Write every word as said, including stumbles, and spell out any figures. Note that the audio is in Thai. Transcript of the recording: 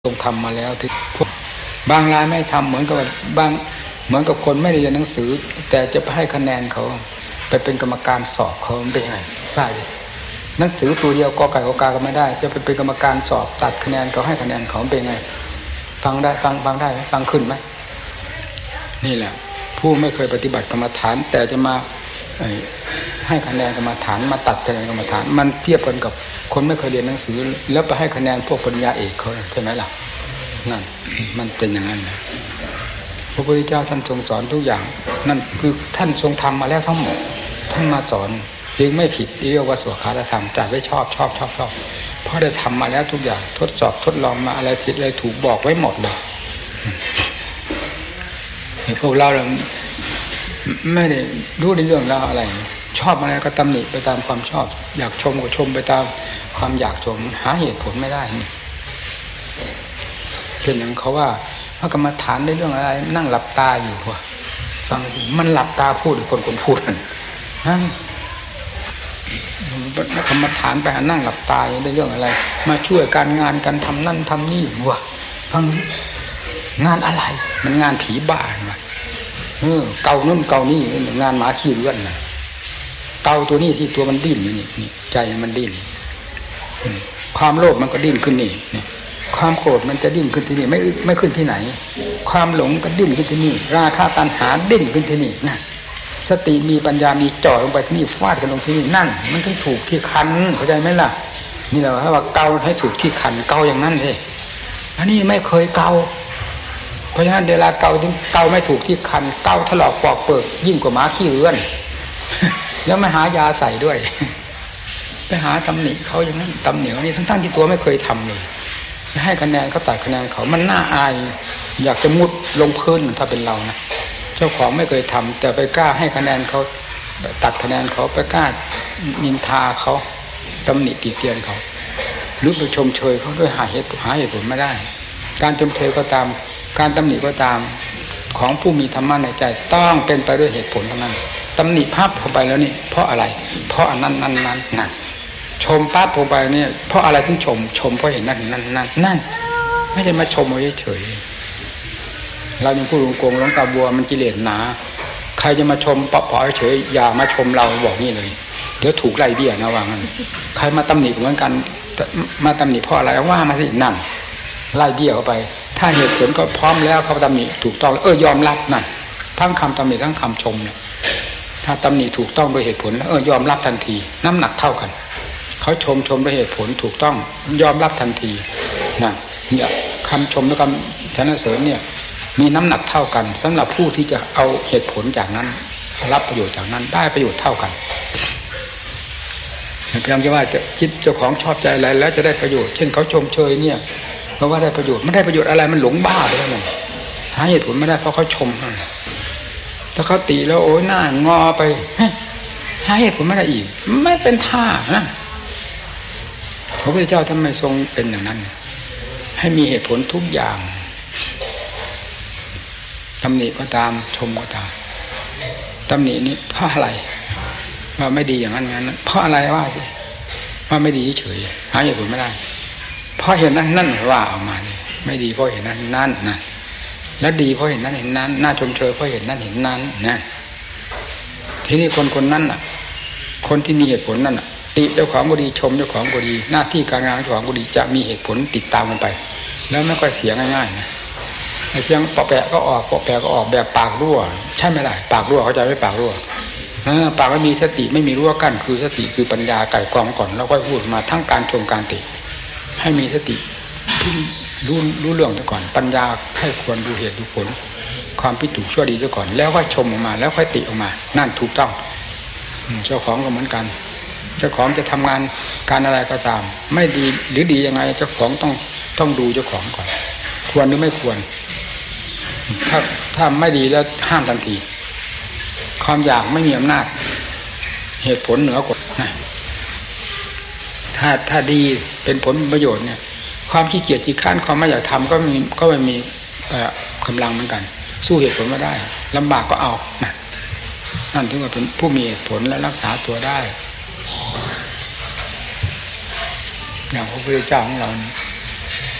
ทรงทำมาแล้วที่บางรายไม่ทำเหมือนกับบางเหมือนกับคนไม่ได้เรียนหนังสือแต่จะไปให้คะแนนเขาไปเป็นกรรมการสอบเขาเป็นยังไงใช่หนังสือตัวเดียวกอไก่กอกาก็ไม่ได้จะไปเป็นกรรมการสอบตัดคะแนนเขาให้คะแนนเขาเป็นยังไงฟังได้ฟังฟังได้ไหมฟังขึ้นไหมนี่แหละผู้ไม่เคยปฏิบัติกรรมฐานแต่จะมาให้คะแนนกรรมฐานมาตัดคะแนนกรรมฐานมันเทียบกันกับคนไม่เคยเรียนหนังสือแล้วไปให้คะแนนพวกปริญญาเอกเขาใช่ไหมล่ะนั่นมันเป็นอย่างนั้นนะพระพุทธเจ้าท่านทรงสอนทุกอย่างนั่นคือท่านทรงทำมาแล้วทั้งหมดท่านมาสอนจึงไม่ผิดเรียกว่าสวขาธรรมจัดไว้ชอบชอบชอบชอบเพราะได้ทำมาแล้วทุกอย่างทดสอบทดลองมาอะไรผิดอะไรถูกบอกไว้หมดเลยพวกเราเราไม่ได้รู้ในเรื่องราวอะไรชอบอะไรก็ตำหนิไปตามความชอบอยากชมก็ชมไปตามความอยากชมหาเหตุผลไม่ได้เป็นอย่างเขาว่าพระกรรมฐานในเรื่องอะไรนั่งหลับตาอยู่วะฟังมันหลับตาพูดคนคนพูดนั่นพระกรรมฐานไปหานั่งหลับตาในเรื่องอะไรมาช่วยการงานการทำนั่นทำนี่วะฟังงานอะไรมันงานผีบ้าวะเออเกานุ่นเกานี่งานหมาขี้เลื่อนนะเกาตัวนี้ที่ตัวมันดิ้นอยู่นี่ใจมันดิ้นความโลภมันก็ดิ้นขึ้นนี่นี่ความโกรธมันจะดิ้นขึ้นที่นี่ไม่ไม่ขึ้นที่ไหนความหลงก็ดิ้นขึ้นที่นี่ราคะตัณหาดิ้นขึ้นที่นี่นะสติมีปัญญามีจ่อลงไปที่นี่ฟาดกันลงที่นี่นั่นมันถึงถูกที่คันเข้าใจไหมล่ะนี่แหละว่าเกาให้ถูกที่คันเกาอย่างนั้นสิอันนี้ไม่เคยเกาเพราะฉะนั้นเวลาเกาถึงเกาไม่ถูกที่คันเกาถลอกปอกเปิกยิ่งกว่าหมาขี้เลื่อนแล้วไม่หายาใส่ด้วยไปหาตำหนิเขาอย่างนั้นตำหนิเขานี่ทั้งๆที่ตัวไม่เคยทำเลยให้คะแนนเขาตัดคะแนนเขามันน่าอายอยากจะมุดลงพื้นถ้าเป็นเรานะเจ้าของไม่เคยทำแต่ไปกล้าให้คะแนนเขาตัดคะแนนเขาไปกล้านินทาเขาตำหนิติเตียนเขาหรือไปชมเชยเขาด้วยหาเหตุหาเหตุผลไม่ได้การชมเชยก็ตามการตำหนิก็ตามของผู้มีธรรมะในใจต้องเป็นไปด้วยเหตุผลเท่านั้นตำหนิภาพเข้าไปแล้วนี่เพราะอะไรเพราะอันนั้นนั้นนั้นนั่นชมปั๊บลงไปเนี่ยเพราะอะไรถึงชมชมเพราะเห็นนั่นนั่นนั่นนั่นไม่ใช่มาชมเอาเฉยๆเรายังพูดโกงหลวงตาบัวมันกิเลสหนาใครจะมาชมเปาะๆเฉยอย่ามาชมเราบอกนี่เลยเดี๋ยวถูกไล่เบี้ยนะว่างั้นใครมาตำหนิเหมือนกันมาตำหนิเพราะอะไรว่ามาสินั่นไล่เบี้ยเข้าไปถ้าเหตุผลก็พร้อมแล้วเขาตำหนิถูกต้องเออยอมรับนั่นทั้งคำตำหนิทั้งคำชมเนี่ยถ้าตำหนิถูกต้องโดยเหตุผลเออยอมรับทันทีน้ำหนักเท่ากันเขาชมชมด้วยเหตุผลถูกต้องยอมรับทันทีนะเนี่ยคำชมและคำสรรเสริญเนี่ยมีน้ำหนักเท่ากันสำหรับผู้ที่จะเอาเหตุผลจากนั้นรับประโยชน์จากนั้นได้ประโยชน์เท่ากันเพียงแค่ว่าจะคิดเจ้าของชอบใจอะไรแล้วจะได้ประโยชน์เช่นเขาชมเชยเนี่ยเพราะว่าได้ประโยชน์ไม่ได้ประโยชน์อะไรมันหลงบ้าไปแล้วมันหาเหตุผลไม่ได้เพราะเขาชมถ้าเขาตีแล้วโอ้ยหน้างอไปหาเหตุผลไม่ได้อีกไม่เป็นท่านะพระพุทธเจ้าท่านไม่ทรงเป็นอย่างนั้นให้มีเหตุผลทุกอย่างตำหนิก็ตามชมก็ตามตำหนินี้เพราะอะไรว่าไม่ดีอย่างนั้นงั้นเพราะอะไรว่าสิว่าไม่ดีเฉยหาเหตุผลไม่ได้เพราะเห็นนั้นนั่นว่าออกมาไม่ดีเพราะเห็นนั้นนั่นนะแล้วดีเพราะเห็นนั้นเห็นนั้นน่าชมเชยเพราะเห็นนั้นเห็นนั้นนะทีนี้คนคนนั้นน่ะคนที่มีเหตุผลนั่นน่ะติเจ้าของก็ดีชมเจ้าของก็ดีหน้าที่การงานเจ้าของก็ดีจะมีเหตุผลติดตามกันไปแล้วไม่ค่อยเสียง่ายๆนะไอ้เพียงปอกแปะก็ออกปอกแปะก็ออกแบบปากรั่วใช่ไหมล่ะปากรั่วเขาจะไม่ปากรั่วปากไม่มีสติไม่มีรั่วกั้นคือสติคือปัญญาไก่กองก่อนแล้วค่อยพูดมาทั้งการชมการติให้มีสติรู้รู้เรื่องซะก่อนปัญญาให้ควรดูเหตุดูผลความผิดถูกชั่วดีซะก่อนแล้วค่อยชมออกมาแล้วค่อยติออกมานั่นถูกต้องเจ้าของก็เหมือนกันเจ้าของจะทำงานการอะไรก็ตามไม่ดีหรือดียังไงเจ้าของต้องต้องดูเจ้าของก่อนควรหรือไม่ควรถ้าถ้าไม่ดีแล้วห้ามทันทีความอยากไม่มีอำนาจเหตุผลเหนือกว่าถ้าถ้าดีเป็นผลประโยชน์เนี่ยความขี้เกียจขี้ข้านความไม่อยากทำก็มีก็ไม่มีกำลังเหมือนกันสู้เหตุผลไม่ได้ลำบากก็เอานั่นถึงว่าเป็นผู้มีเหตุผลและรักษาตัวได้อย่างพระพุทธเจ้าของเรา